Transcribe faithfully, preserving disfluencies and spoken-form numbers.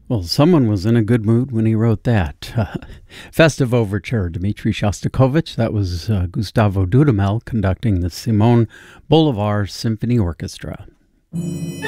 Well, someone was in a good mood when he wrote that. Festive Overture, Dmitri Shostakovich. That was uh, Gustavo Dudamel conducting the Simon Bolivar Symphony Orchestra.